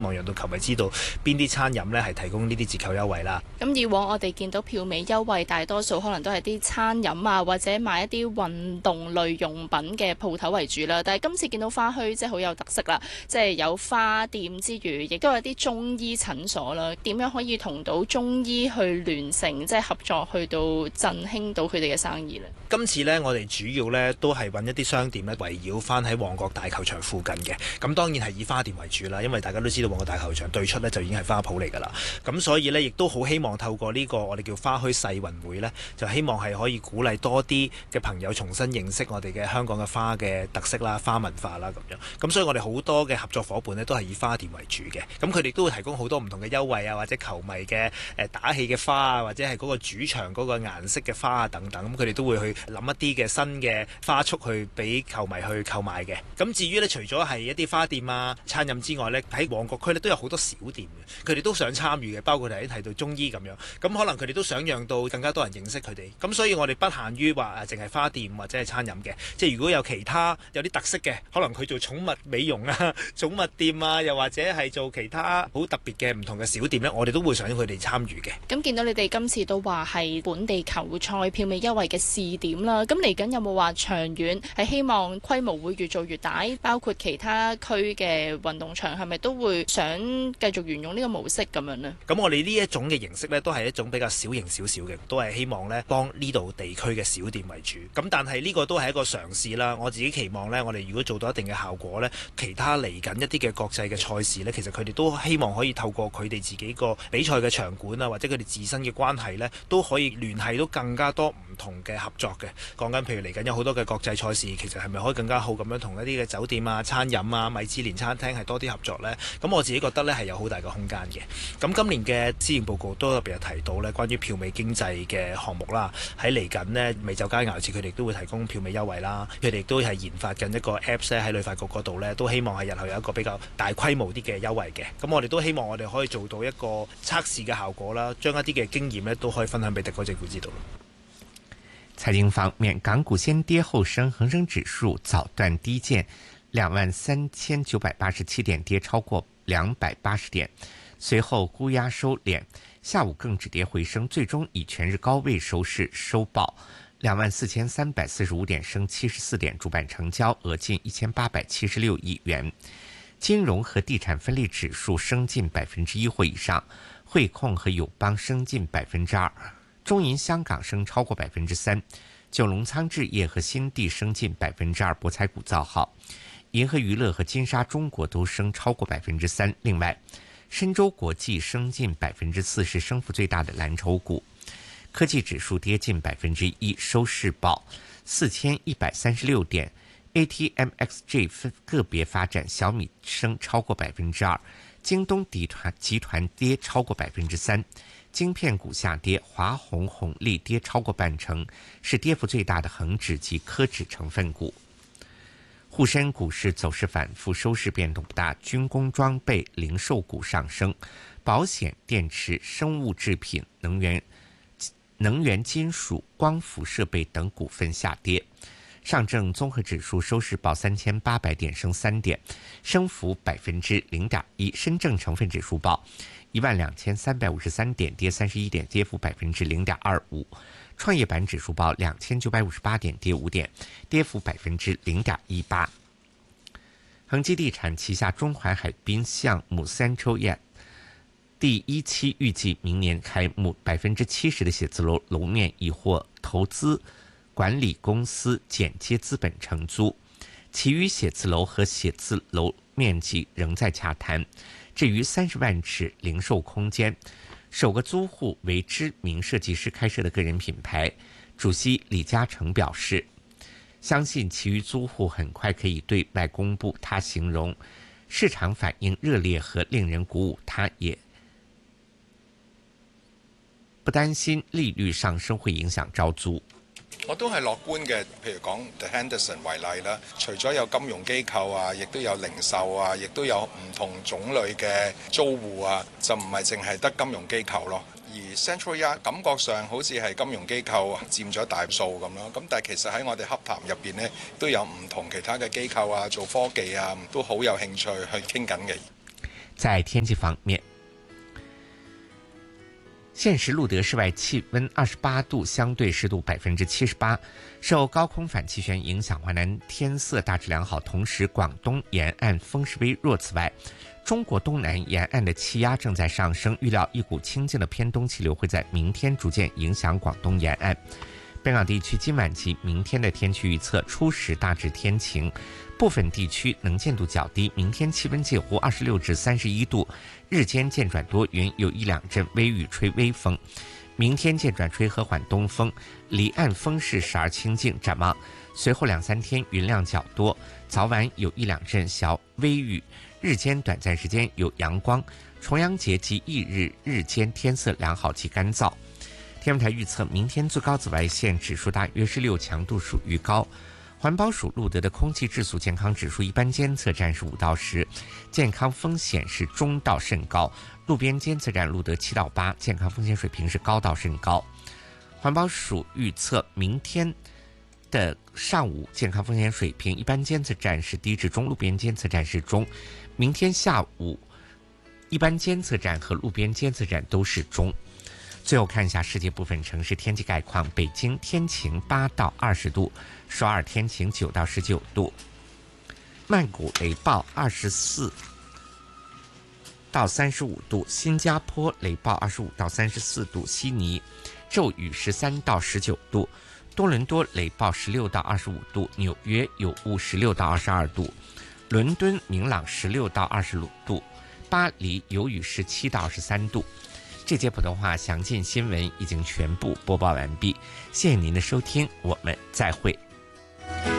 望讓到球迷知道邊啲餐飲呢係提供呢啲折扣優惠啦。 咁以往我哋見到票尾優惠大多數可能都係啲餐飲啊，或者買一啲運動類用品嘅鋪頭為主啦。但係今次見到花墟即係好有特色啦，即係有花店之餘，亦都有啲中醫診所啦。點樣可以同到中醫去聯成，即係合作去到振興到佢哋嘅生意呢？ 今次呢，我哋主要呢都係揾一啲商店呢，圍繞翻喺旺角大球場附近嘅。咁當然係以花店為主啦，因為大家都知道旺角大球場對出呢就已經係花圃嚟㗎啦。咁所以呢，亦都好希望透過呢個我哋叫花墟世運會呢，就希望係可以鼓勵多啲嘅朋友重新認識我哋嘅香港嘅花嘅特色啦、花文化啦咁樣。咁所以我哋好多嘅合作伙伴呢，都係以花店為主嘅。咁佢哋都會提供好多唔同嘅優惠啊，或者球迷嘅打氣嘅花啊，或者係嗰個主場嗰個顏色嘅花啊等等。咁佢哋都會去諗一啲嘅新嘅花束去俾球迷去購買嘅。咁至於呢，除咗係一啲花店啊、餐飲之外呢，喺旺角區呢都有好多小店嘅，佢哋都想參與嘅，包括係提到中醫咁樣。咁可能佢哋都想讓到更加多人認識佢哋。咁所以我哋不限於話淨係花店或者係餐飲嘅，即係如果有其他有啲特色嘅，可能佢做寵物美容啊、寵物店啊，又或者係做其他好特別嘅唔同嘅小店呢，我哋都會想佢哋參與嘅。 咁見到你哋今次都話係本地球賽票尾優惠嘅試點啦，咁嚟緊有冇話長遠係希望規模會越做越大？包括其他區嘅運動場係咪都會想繼續沿用呢個模式咁樣呢？ 咁我哋呢一種嘅形式呢，都係一種比較小型少少嘅，都係希望呢幫呢度地區嘅小店為主。咁但係呢個都係一個嘗試啦。我自己期望呢，我哋如果做到一定嘅效果呢，其他嚟緊一啲嘅國際嘅賽事呢，其實佢哋都希望可以透過佢哋自己個比賽嘅場館啊，或者佢哋自身嘅關係呢，都可以聯繫到更加多唔同嘅合作嘅。講緊譬如嚟緊有好多嘅國際賽事，其實係咪可以更加好咁樣同一啲嘅酒店啊、餐飲啊、米芝蓮餐廳係多啲合作呢？咁我自己覺得呢係有好大嘅空間嘅。咁今年嘅施政報告都特別有提到呢關於票尾經濟嘅項目啦。喺嚟緊呢美酒佳餚節，佢哋都會提供票尾優惠啦。佢哋都係研發緊一個 Apps 喺旅發局嗰度呢，都希望係日後有一個比較大規模啲嘅優惠嘅。咁我哋都希望我哋可以做到一個測試嘅效果啦，將一啲嘅經驗呢都可以分享俾特區政府知道。 財經方面，港股先跌後升，恒生指數早段低見23,987點，跌超過280點，隨後沽壓收斂，下午更止跌回升，最終以全日高位收市，收報24,345點，升74點，主板成交額近1,876億元。金融和地產分類指數升近1%或以上，匯控和友邦升近2%。中銀香港升超過3%，九龍倉置業和新地升近2%，博彩股造好，銀河娛樂和金沙中國都升超過3%。另外，申洲國際升近4%，是升幅最大的藍籌股。科技指數跌近1%，收市報4136點。ATMXJ 分個別發展，小米升超過2%，京東集團跌超過3%。晶片股下跌，華虹紅利跌超過50%，是跌幅最大的恒指及科指成分股。滬深股市走勢反覆，收市變動不大，軍工裝備、零售股上升，保險、電池、生物製品、能源金屬、光伏設備等股份下跌。上證綜合指數收市報3800點，升3點，升幅0.1%。深證成分指數報12353點，跌31點，跌幅0.25%。創業板指數報2958點，跌5點，跌幅0.18%。恒基地產旗下中環海濱項目 Central Yard 第一期預計明年開幕，70%的寫字樓樓面已獲投資管理公司間接資本承租，其餘寫字樓和寫字樓面積仍在洽談。至於30萬尺零售空間，首個租戶為知名設計師開設的個人品牌。主席李嘉誠表示，相信其餘租戶很快可以對外公布。他形容市場反應熱烈和令人鼓舞，他也不擔心利率上升會影響招租。 我都係樂觀嘅，譬如講 The Henderson 為例啦，除咗有金融機構啊，亦都有零售啊，亦都有唔同種類嘅租戶啊，就唔係淨係得金融機構咯。而 Central Yard 感覺上好似係金融機構佔咗大數咁咯，咁但係其實喺我哋洽談入邊呢，都有唔同其他嘅機構啊，做科技啊，都好有興趣去傾緊嘅。 在天气方面，现时路德室外气温28度，相对湿度78%。受高空反气旋影响，华南天色大致良好，同时广东沿岸风势微弱。此外，中国东南沿岸的气压正在上升，预料一股清劲的偏东气流会在明天逐渐影响广东沿岸。本港地区今晚及明天的天气预测：初时大致天晴，部分地区能见度较低。明天气温介乎26至31度，日间渐转多云，有一两阵微雨，吹微风。明天渐转吹和缓东风，离岸风势时而清劲。展望随后2-3天云量较多，早晚有一两阵小微雨，日间短暂时间有阳光。重阳节及翌日日间天色良好及干燥。天文台预测，明天最高紫外线指数大约是6，强度属于高。环保署录得的空气质素健康指数，一般监测站是5到10，健康风险是中到甚高；路边监测站录得7到8，健康风险水平是高到甚高。环保署预测，明天的上午健康风险水平，一般监测站是低至中，路边监测站是中；明天下午，一般监测站和路边监测站都是中。最后看一下世界部分城市天气概况：北京天晴8到20度，首尔天晴9到19度，曼谷雷暴24到35度，新加坡雷暴25到34度，悉尼骤雨13到19度，多伦多雷暴16到25度，纽约有雾16到22度，伦敦明朗16到26度，巴黎有雨17到23度。这节普通话详尽新闻已经全部播报完毕，谢谢您的收听，我们再会。